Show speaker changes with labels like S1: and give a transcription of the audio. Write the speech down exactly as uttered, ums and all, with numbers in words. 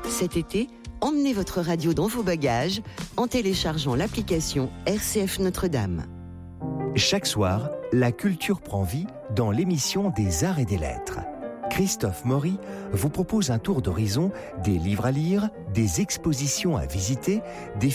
S1: Cet été, emmenez votre radio dans vos bagages en téléchargeant l'application R C F Notre-Dame.
S2: Chaque soir, la culture prend vie dans l'émission des Arts et des Lettres. Christophe Maury vous propose un tour d'horizon des livres à lire, des expositions à visiter, des